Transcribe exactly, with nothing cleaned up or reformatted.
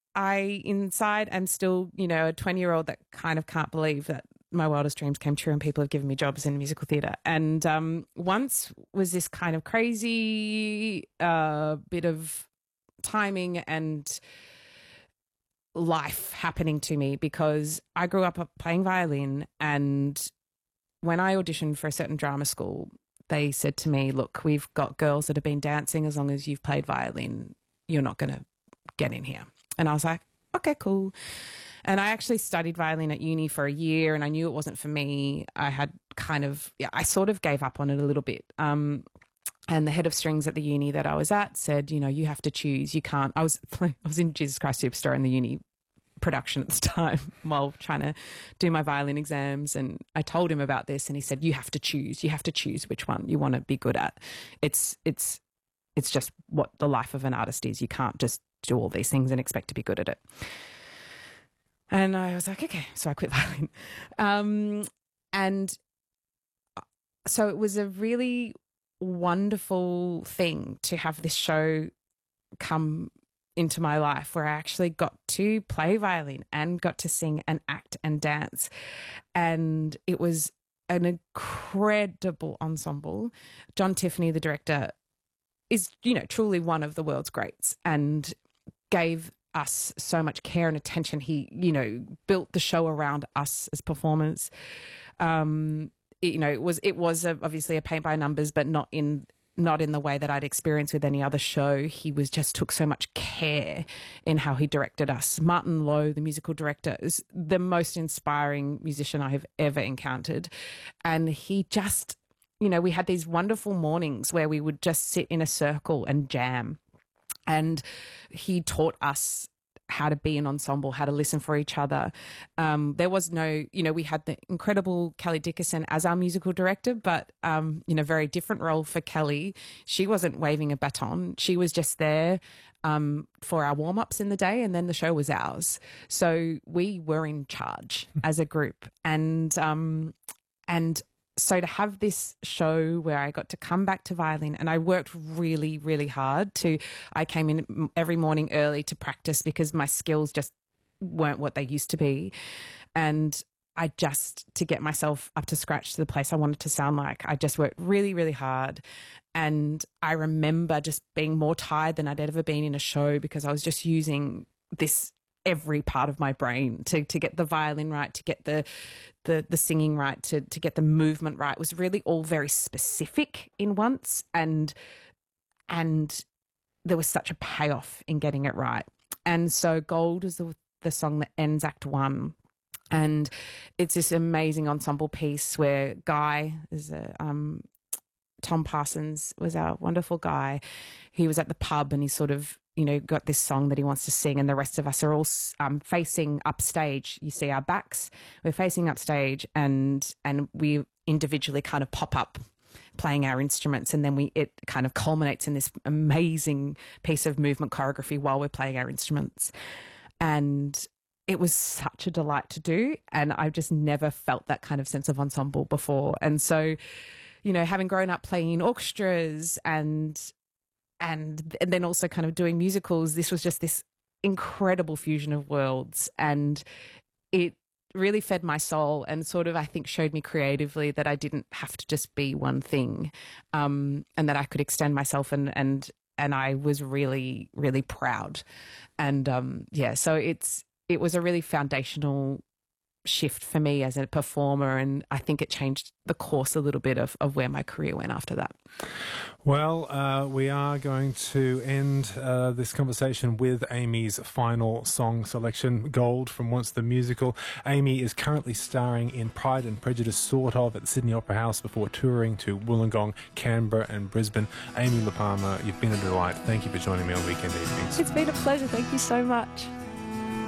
I inside am still, you know, a twenty-year-old that kind of can't believe that my wildest dreams came true and people have given me jobs in musical theatre. And um, once was this kind of crazy uh, bit of timing and life happening to me, because I grew up playing violin, and when I auditioned for a certain drama school, they said to me, look, we've got girls that have been dancing. As long as you've played violin, you're not going to get in here. And I was like, okay, cool. And I actually studied violin at uni for a year, and I knew it wasn't for me. I had kind of, yeah, I sort of gave up on it a little bit. Um, and the head of strings at the uni that I was at said, you know, you have to choose. You can't. I was I was in Jesus Christ Superstar in the uni production at the time while trying to do my violin exams, and I told him about this, and he said, you have to choose. You have to choose which one you want to be good at. It's it's it's just what the life of an artist is. You can't just do all these things and expect to be good at it. And I was like, okay, so I quit violin. Um, and so it was a really wonderful thing to have this show come into my life where I actually got to play violin and got to sing and act and dance. And it was an incredible ensemble. John Tiffany, the director, is, you know, truly one of the world's greats, and gave us so much care and attention. He, you know, built the show around us as performers. Um, it, you know, it was it was a, obviously a paint by numbers, but not in not in the way that I'd experienced with any other show. He was just took so much care in how he directed us. Martin Lowe, the musical director, is the most inspiring musician I have ever encountered, and he just, you know, we had these wonderful mornings where we would just sit in a circle and jam. And he taught us how to be an ensemble, how to listen for each other. Um, there was no, you know, we had the incredible Kelly Dickerson as our musical director, but, um, you know, very different role for Kelly. She wasn't waving a baton. She was just there um, for our warm-ups in the day, and then the show was ours. So we were in charge as a group. And, um, and, So to have this show where I got to come back to violin, and I worked really, really hard to, I came in every morning early to practice because my skills just weren't what they used to be. And I just, to get myself up to scratch to the place I wanted to sound like, I just worked really, really hard. And I remember just being more tired than I'd ever been in a show because I was just using this every part of my brain to to get the violin right, to get the the the singing right, to to get the movement right. It was really all very specific in once, and and there was such a payoff in getting it right. And so Gold is the the song that ends Act One, and it's this amazing ensemble piece where Guy is a um Tom Parsons was our wonderful guy. He was at the pub and he sort of, you know, got this song that he wants to sing, and the rest of us are all um, facing upstage. You see our backs, we're facing upstage, and and we individually kind of pop up playing our instruments, and then we it kind of culminates in this amazing piece of movement choreography while we're playing our instruments. And it was such a delight to do, and I've just never felt that kind of sense of ensemble before. And so, you know, having grown up playing in orchestras and and and then also kind of doing musicals, this was just this incredible fusion of worlds, and it really fed my soul and sort of, I think, showed me creatively that I didn't have to just be one thing, um, and that I could extend myself, and and and I was really, really proud. And um, yeah, so it's it was a really foundational shift for me as a performer, and I think it changed the course a little bit of, of where my career went after that. Well, uh, we are going to end uh, this conversation with Amy's final song selection, Gold, from Once the Musical. Amy is currently starring in Pride and Prejudice, sort of, at the Sydney Opera House before touring to Wollongong, Canberra and Brisbane. Amy La Palmer, you've been a delight. Thank you for joining me on Weekend Evenings. It's been a pleasure. Thank you so much.